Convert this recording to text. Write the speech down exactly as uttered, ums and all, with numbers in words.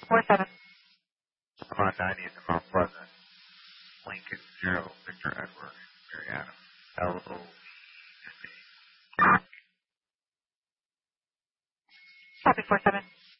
four seven. I'm on ninety in the Mount Pleasant. Lincoln zero, Victor Edward, Mary Adam. L O Copy four seven.